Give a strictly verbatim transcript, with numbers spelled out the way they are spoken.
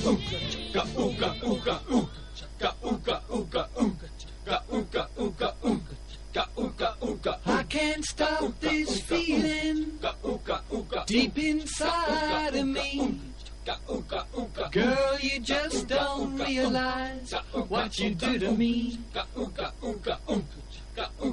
I can't stop this feeling deep inside of me. Girl, you just don't realize what you do to me.